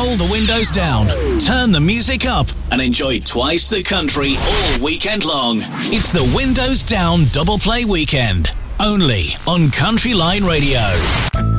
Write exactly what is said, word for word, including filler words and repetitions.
Roll the windows down, turn the music up, and enjoy twice the country all weekend long. It's the Windows Down Double Play Weekend, only on Country Line Radio.